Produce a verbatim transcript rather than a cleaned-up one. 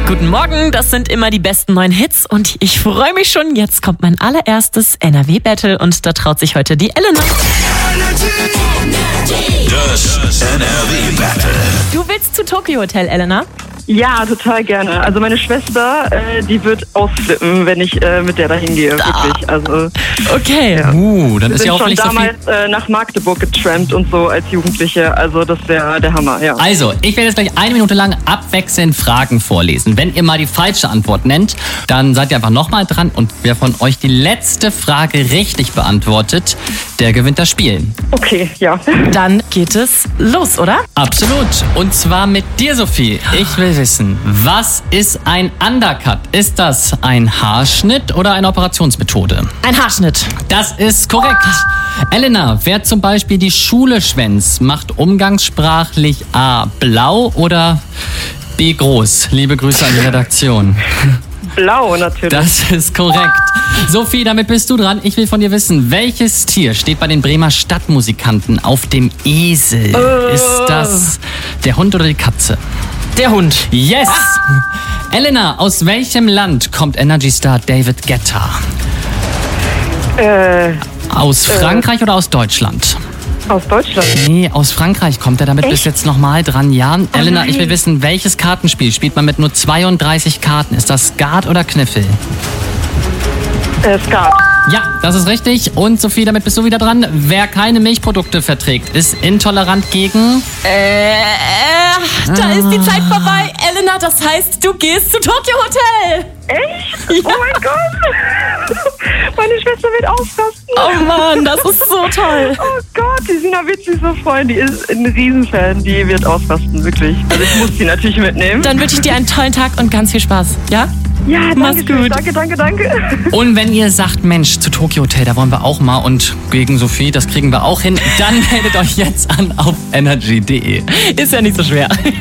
Guten Morgen, das sind immer die besten neuen Hits und ich freue mich schon, jetzt kommt mein allererstes N R W-Battle und da traut sich heute die Elena. Das N R W-Battle. Du willst zu Tokyo Hotel, Elena? Ja, total gerne. Also meine Schwester, äh, die wird ausflippen, wenn ich äh, mit der da hingehe, wirklich. Also, Okay. ja. Uh, dann Wir ist sind ja auch schon nicht so viel. damals äh, nach Magdeburg getrampt und so als Jugendliche. Also das wäre der Hammer, ja. Also, ich werde jetzt gleich eine Minute lang abwechselnd Fragen vorlesen. Wenn ihr mal die falsche Antwort nennt, dann seid ihr einfach nochmal dran und wer von euch die letzte Frage richtig beantwortet, der gewinnt das Spiel. Okay, ja. Dann geht es los, oder? Absolut. Und zwar mit dir, Sophie. Ich will wissen, was ist ein Undercut? Ist das ein Haarschnitt oder eine Operationsmethode? Ein Haarschnitt. Das ist korrekt. Elena, wer zum Beispiel die Schule schwänzt, macht umgangssprachlich A blau oder B groß? Liebe Grüße an die Redaktion. Blau natürlich. Das ist korrekt. Sophie, damit bist du dran. Ich will von dir wissen, welches Tier steht bei den Bremer Stadtmusikanten auf dem Esel? Äh. Ist das der Hund oder die Katze? Der Hund. Yes! Elena, aus welchem Land kommt Energy-Star David Guetta? äh, Aus Frankreich oder aus Deutschland? aus Deutschland. Nee, aus Frankreich kommt er. Damit bist du jetzt nochmal dran. Ja, Elena, nein. ich will wissen, welches Kartenspiel spielt man mit nur zweiunddreißig Karten? Ist das Skat oder Kniffel? Äh, Skat. Ja, das ist richtig. Und Sophie, damit bist du wieder dran. Wer keine Milchprodukte verträgt, ist intolerant gegen... Äh, da ist die Zeit vorbei, Elena. Das heißt, du gehst zu Tokyo Hotel. Echt? Oh mein Gott. Meine Schwester wird ausrasten. Oh Mann, das ist so toll. Oh Gott, die Sina wird sich so freuen. Die ist ein Riesenfan. Die wird ausrasten, wirklich. Also ich muss sie natürlich mitnehmen. Dann wünsche ich dir einen tollen Tag und ganz viel Spaß, ja? Ja, danke Mach's schön. gut. Danke, danke, danke. Und wenn ihr sagt, Mensch, zu Tokyo Hotel, da wollen wir auch mal und gegen Sophie, das kriegen wir auch hin, dann meldet euch jetzt an auf energy punkt de. Ist ja nicht so schwer.